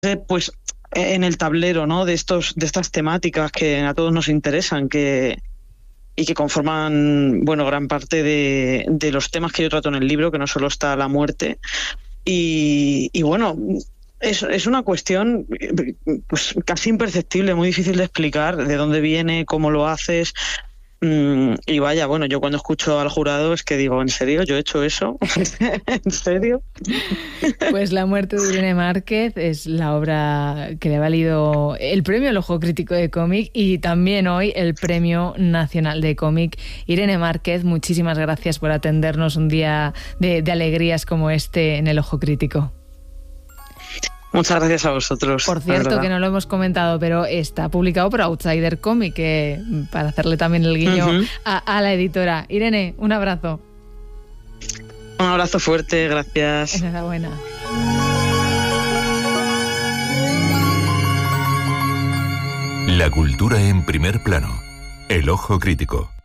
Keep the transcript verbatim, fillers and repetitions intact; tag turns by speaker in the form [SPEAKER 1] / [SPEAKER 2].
[SPEAKER 1] pues en el tablero, ¿no? De estos, de estas temáticas que a todos nos interesan, que y que conforman, bueno, gran parte de, de los temas que yo trato en el libro, que no solo está la muerte. Y, y bueno, es, es una cuestión pues casi imperceptible, muy difícil de explicar de dónde viene, cómo lo haces. Mm, y vaya, bueno, yo cuando escucho al jurado es que digo, ¿en serio? ¿Yo he hecho eso? ¿En serio?
[SPEAKER 2] Pues La muerte de Irene Márquez es la obra que le ha valido el premio al Ojo Crítico de Cómic y también hoy el Premio Nacional de Cómic. Irene Márquez, muchísimas gracias por atendernos un día de, de alegrías como este en el Ojo Crítico.
[SPEAKER 1] Muchas gracias a vosotros.
[SPEAKER 2] Por cierto, que no lo hemos comentado, pero está publicado por Outsider Comic, que, para hacerle también el guiño uh-huh. a, a la editora. Irene, un abrazo.
[SPEAKER 1] Un abrazo fuerte, gracias.
[SPEAKER 2] Enhorabuena.
[SPEAKER 3] La cultura en primer plano. El Ojo Crítico.